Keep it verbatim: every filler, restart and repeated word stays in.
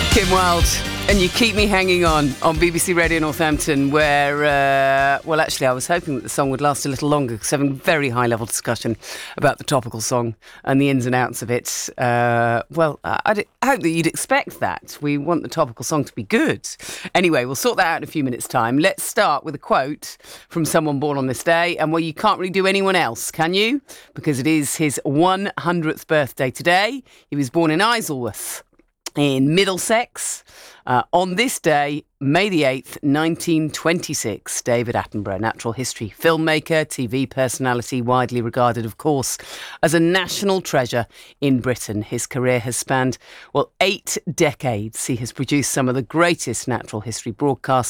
Kim Wilde, and You Keep Me Hanging On on B B C Radio Northampton, where, uh, well, actually, I was hoping that the song would last a little longer because having a very high-level discussion about the topical song and the ins and outs of it. Uh, well, I'd, I hope that you'd expect that. We want the topical song to be good. Anyway, we'll sort that out in a few minutes' time. Let's start with a quote from someone born on this day, and well, you can't really do anyone else, can you? Because it is his one hundredth birthday today. He was born in Isleworth, in Middlesex, uh, on this day, May the eighth, nineteen twenty-six. David Attenborough, natural history filmmaker, T V personality, widely regarded, of course, as a national treasure in Britain. His career has spanned, well, eight decades. He has produced some of the greatest natural history broadcasts